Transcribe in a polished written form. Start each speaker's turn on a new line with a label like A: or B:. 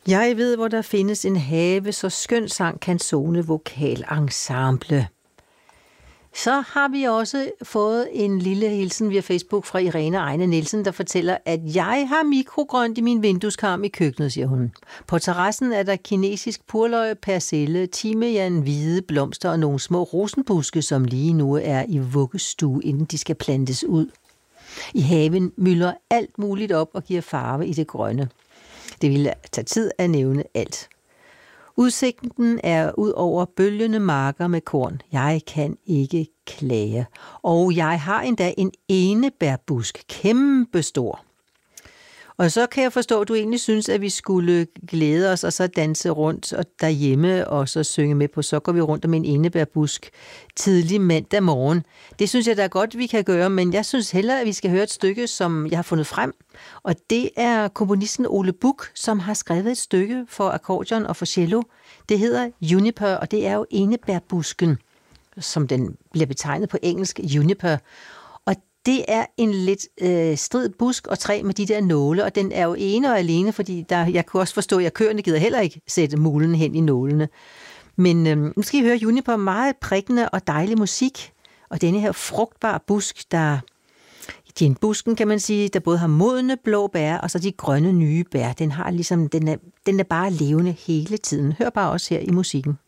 A: Jeg ved, hvor der findes en have, så skøn sang canzone vokalensemble. Så har vi også fået en lille hilsen via Facebook fra Irene Ejne Nielsen, der fortæller, at jeg har mikrogrønt i min vindueskarm i køkkenet, siger hun. På terrassen er der kinesisk purløg, persille, timian, hvide blomster og nogle små rosenbuske, som lige nu er i vuggestue, inden de skal plantes ud. I haven myldrer alt muligt op og giver farve i det grønne. Det vil tage tid at nævne alt. Udsigten er ud over bølgende marker med korn. Jeg kan ikke klage. Og jeg har endda en enebærbusk, kæmpestor. Og så kan jeg forstå, at du egentlig synes, at vi skulle glæde os og så danse rundt og derhjemme og så synge med på. Så går vi rundt om en enebærbusk tidlig mandag morgen. Det synes jeg da godt, vi kan gøre, men jeg synes hellere, at vi skal høre et stykke, som jeg har fundet frem. Og det er komponisten Ole Buch, som har skrevet et stykke for akkordeon og for cello. Det hedder Juniper, og det er jo enebærbusken, som den bliver betegnet på engelsk, juniper. Det er en lidt strid busk og træ med de der nåle, og den er jo ene og alene, fordi jeg kunne også forstå, at køerne gider heller ikke sætte mulen hen i nålene. Men nu skal I høre Juniper, meget prikkende og dejlig musik, og denne her frugtbare busk, der i en busken, kan man sige, der både har modne blå bær, og så de grønne nye bær. Den har ligesom, den er bare levende hele tiden. Hør bare også her i musikken.